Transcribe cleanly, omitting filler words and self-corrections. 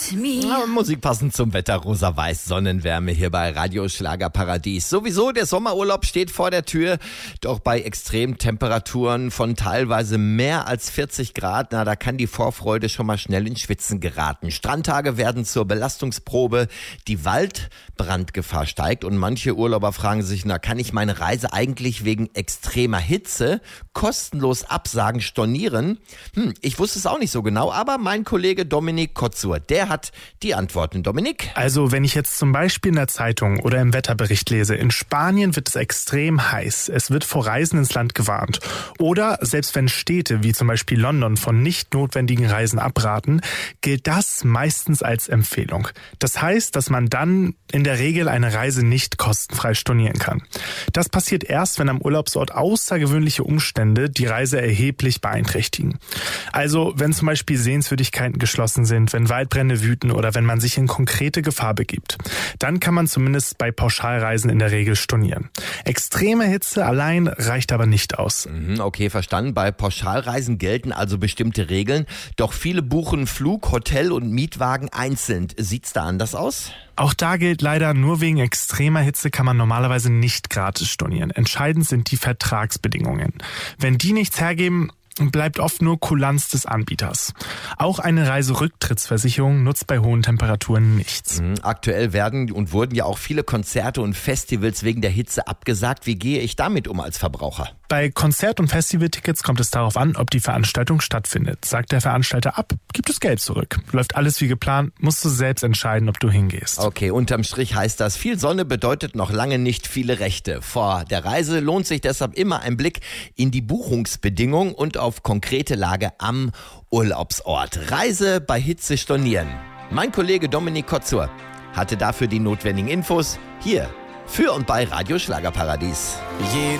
Hit me. Ja, Musik passend zum Wetter, rosa-weiß, Sonnenwärme hier bei Radio Schlagerparadies. Sowieso, der Sommerurlaub steht vor der Tür, doch bei Extremtemperaturen von teilweise mehr als 40 Grad, da kann die Vorfreude schon mal schnell ins Schwitzen geraten. Strandtage werden zur Belastungsprobe, die Waldbrandgefahr steigt und manche Urlauber fragen sich, kann ich meine Reise eigentlich wegen extremer Hitze kostenlos absagen, stornieren? Ich wusste es auch nicht so genau, aber mein Kollege Dominik Kotzur, der hat die Antworten. Dominik? Also wenn ich jetzt zum Beispiel in der Zeitung oder im Wetterbericht lese, in Spanien wird es extrem heiß, es wird vor Reisen ins Land gewarnt. Oder selbst wenn Städte wie zum Beispiel London von nicht notwendigen Reisen abraten, gilt das meistens als Empfehlung. Das heißt, dass man dann in der Regel eine Reise nicht kostenfrei stornieren kann. Das passiert erst, wenn am Urlaubsort außergewöhnliche Umstände die Reise erheblich beeinträchtigen. Also wenn zum Beispiel Sehenswürdigkeiten geschlossen sind, wenn Waldbrände wüten oder wenn man sich in konkrete Gefahr begibt, dann kann man zumindest bei Pauschalreisen in der Regel stornieren. Extreme Hitze allein reicht aber nicht aus. Okay, verstanden. Bei Pauschalreisen gelten also bestimmte Regeln, doch viele buchen Flug, Hotel und Mietwagen einzeln. Sieht's da anders aus? Auch da gilt leider, nur wegen extremer Hitze kann man normalerweise nicht gratis stornieren. Entscheidend sind die Vertragsbedingungen. Wenn die nichts hergeben, bleibt oft nur Kulanz des Anbieters. Auch eine Reiserücktrittsversicherung nutzt bei hohen Temperaturen nichts. Aktuell werden und wurden ja auch viele Konzerte und Festivals wegen der Hitze abgesagt. Wie gehe ich damit um als Verbraucher? Bei Konzert- und Festivaltickets kommt es darauf an, ob die Veranstaltung stattfindet. Sagt der Veranstalter ab, gibt es Geld zurück. Läuft alles wie geplant, musst du selbst entscheiden, ob du hingehst. Okay, unterm Strich heißt das, viel Sonne bedeutet noch lange nicht viele Rechte. Vor der Reise lohnt sich deshalb immer ein Blick in die Buchungsbedingungen und auf konkrete Lage am Urlaubsort. Reise bei Hitze stornieren. Mein Kollege Dominik Kotzur hatte dafür die notwendigen Infos hier für und bei Radio Schlagerparadies.